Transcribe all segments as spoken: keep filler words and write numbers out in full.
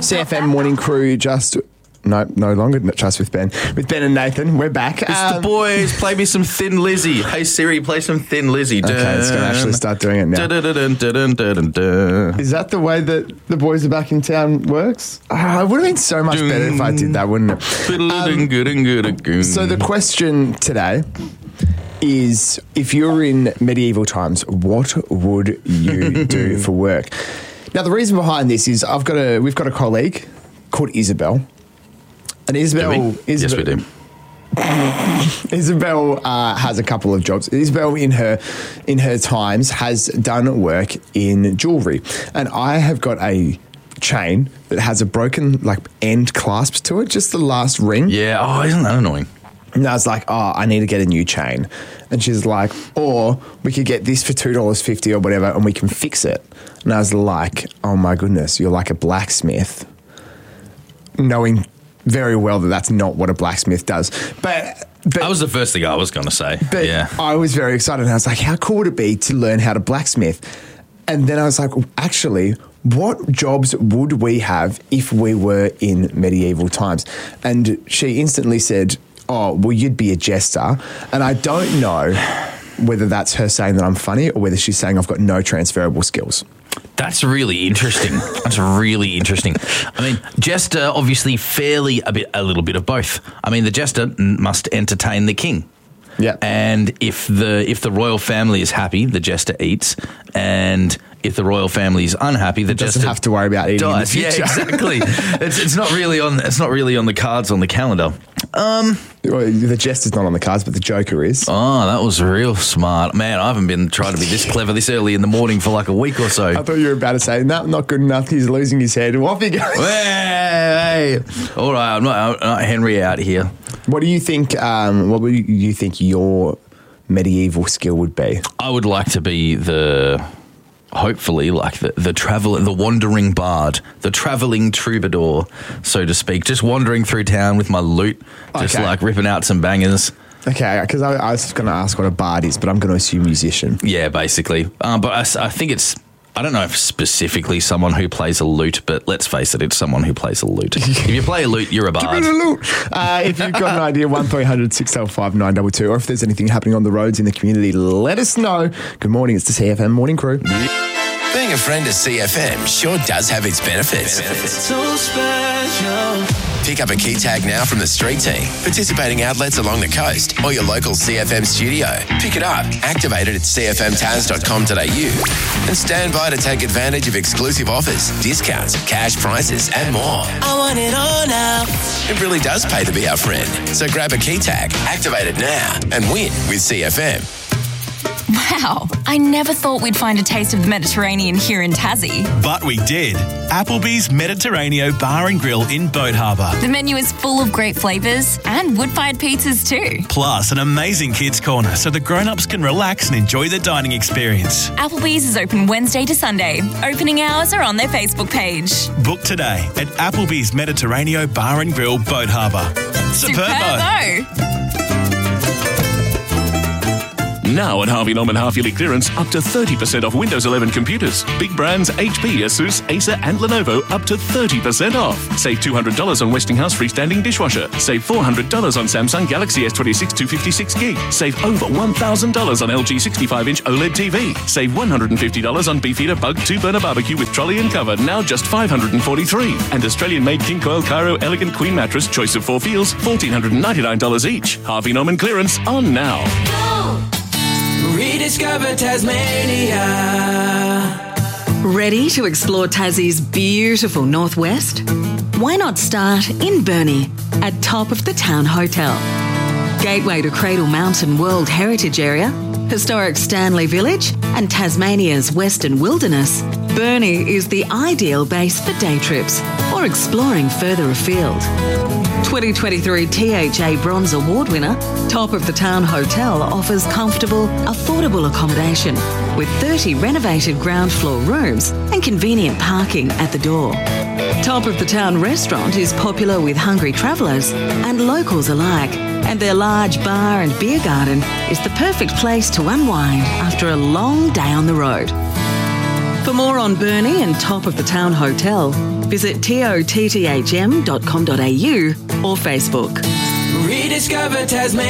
C F M morning crew just... No, no longer just with Ben. With Ben and Nathan, we're back. It's um, the boys. Play me some Thin Lizzy. Hey, Siri, play some Thin Lizzy. Okay, it's going to actually start doing it now. Is that the way that the boys are back in town works? Oh, it would have been so much better if I did that, wouldn't it? Um, so the question today is, if you're in medieval times, what would you do for work? Now, the reason behind this is I've got a we've got a colleague called Isabel. And Isabel, do we? Isabel, yes, we do. Isabel uh, has a couple of jobs. Isabel, in her in her times, has done work in jewellery, and I have got a chain that has a broken like end clasp to it, just the last ring. Yeah. Oh, isn't that annoying? And I was like, oh, I need to get a new chain. And she's like, or we could get this for two dollars fifty or whatever, and we can fix it. And I was like, oh my goodness, you're like a blacksmith, knowing very well that that's not what a blacksmith does. But, but that was the first thing I was going to say. But yeah. I was very excited. And I was like, how cool would it be to learn how to blacksmith? And then I was like, well, actually, what jobs would we have if we were in medieval times? And she instantly said, oh, well, you'd be a jester. And I don't know whether that's her saying that I'm funny or whether she's saying I've got no transferable skills. That's really interesting. That's really interesting. I mean, jester, obviously fairly a bit, a little bit of both. I mean, the jester must entertain the king. Yeah. And if the if the royal family is happy, the jester eats. And if the royal family is unhappy, the Doesn't jester have to worry about eating dies. in the future. Yeah, exactly. it's it's not really on it's not really on the cards on the calendar. Um, well, the jester's not on the cards, but the Joker is. Oh, that was real smart, man. I haven't been trying to be this clever this early in the morning for like a week or so. I thought you were about to say, no, not good enough. He's losing his head. Off he goes. Hey, hey. All right, I'm not, I'm not Henry out here. What do you think? Um, what would you think your medieval skill would be? I would like to be the. Hopefully, like the, the travel, the wandering bard, the travelling troubadour, so to speak, just wandering through town with my lute, just Okay. like ripping out some bangers. Okay, because I, I was going to ask what a bard is, but I'm going to assume musician. Yeah, basically. Um, but I, I think it's, I don't know if specifically someone who plays a lute, but let's face it, it's someone who plays a lute. If you play a lute, you're a bard. Give me the lute. Uh, if you've got an idea, one three hundred six oh five nine two two, or if there's anything happening on the roads in the community, let us know. Good morning, it's the C F M Morning Crew. Being a friend of C F M sure does have its benefits. So special. Pick up a key tag now from the street team, participating outlets along the coast, or your local C F M studio. Pick it up, activate it at c f m taz dot com dot a u, and stand by to take advantage of exclusive offers, discounts, cash prizes, and more. I want it all now. It really does pay to be our friend. So grab a key tag, activate it now, and win with C F M. Wow, I never thought we'd find a taste of the Mediterranean here in Tassie. But we did. Applebee's Mediterraneo Bar and Grill in Boat Harbour. The menu is full of great flavours and wood-fired pizzas too. Plus an amazing kids' corner so the grown-ups can relax and enjoy the dining experience. Applebee's is open Wednesday to Sunday. Opening hours are on their Facebook page. Book today at Applebee's Mediterraneo Bar and Grill, Boat Harbour. Superbo! Superbo! Now at Harvey Norman half-yearly clearance, up to thirty percent off Windows eleven computers. Big brands H P, Asus, Acer and Lenovo up to thirty percent off. Save two hundred dollars on Westinghouse freestanding dishwasher. Save four hundred dollars on Samsung Galaxy S twenty-six two fifty-six gig. Save over one thousand dollars on L G sixty-five inch OLED T V. Save one hundred fifty dollars on Beefeater Bug two burner barbecue with trolley and cover, now just five hundred forty-three dollars. And Australian-made King Coil Cairo Elegant Queen Mattress, choice of four feels, one thousand four hundred ninety-nine dollars each. Harvey Norman clearance on now. Rediscover Tasmania. Ready to explore Tassie's beautiful northwest? Why not start in Burnie at Top of the Town Hotel? Gateway to Cradle Mountain World Heritage Area, historic Stanley Village and Tasmania's Western Wilderness, Burnie is the ideal base for day trips or exploring further afield. twenty twenty-three T H A Bronze Award winner, Top of the Town Hotel offers comfortable, affordable accommodation with thirty renovated ground floor rooms and convenient parking at the door. Top of the Town Restaurant is popular with hungry travellers and locals alike, and their large bar and beer garden is the perfect place to unwind after a long day on the road. For more on Burnie and Top of the Town Hotel, Visit totthm dot com dot a u or Facebook. Rediscover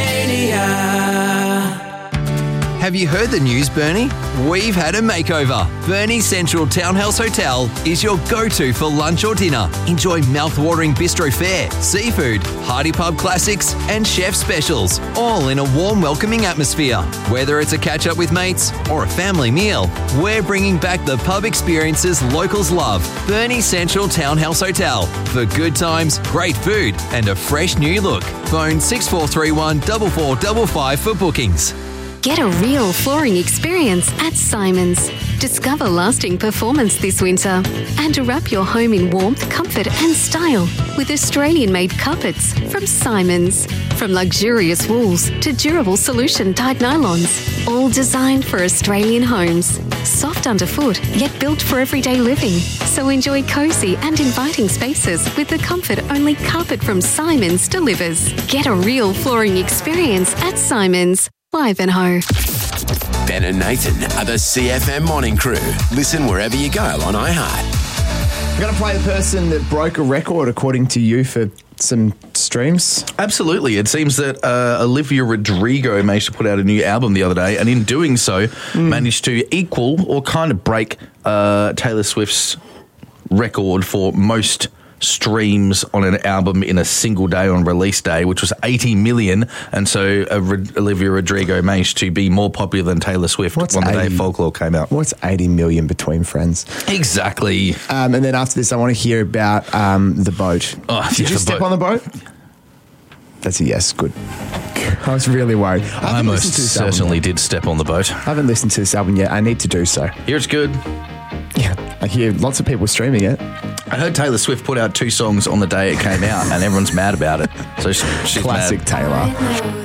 Tasmania. Have you heard the news, Bernie? We've had a makeover. Bernie Central Townhouse Hotel is your go-to for lunch or dinner. Enjoy mouth-watering bistro fare, seafood, hearty pub classics and chef specials, all in a warm, welcoming atmosphere. Whether it's a catch-up with mates or a family meal, we're bringing back the pub experiences locals love. Bernie Central Townhouse Hotel. For good times, great food and a fresh new look. Phone six four three one, four four five five for bookings. Get a real flooring experience at Simons. Discover lasting performance this winter and wrap your home in warmth, comfort and style with Australian-made carpets from Simons. From luxurious wools to durable solution-dyed nylons, all designed for Australian homes. Soft underfoot, yet built for everyday living. So enjoy cosy and inviting spaces with the comfort only carpet from Simons delivers. Get a real flooring experience at Simons. Ivanhoe. Ben and Nathan are the C F M Morning Crew. Listen wherever you go on iHeart. I'm going to play the person that broke a record, according to you, for some streams. Absolutely. It seems that uh, Olivia Rodrigo managed to put out a new album the other day, and in doing so, mm. managed to equal or kind of break uh, Taylor Swift's record for most streams on an album in a single day on release day, which was eighty million, and so uh, Olivia Rodrigo managed to be more popular than Taylor Swift What's on the eighty, day Folklore came out. What's eighty million between friends? Exactly. Um, and then after this, I want to hear about um, the boat. Oh, Did yeah, you step boat. on the boat? That's a yes. Good. I was really worried. I, I most certainly did step on the boat. I haven't listened to this album yet. I need to do so. Here it's good. Yeah, I hear lots of people streaming it. I heard Taylor Swift put out two songs on the day it came out, and everyone's mad about it. So she's Classic mad. Taylor.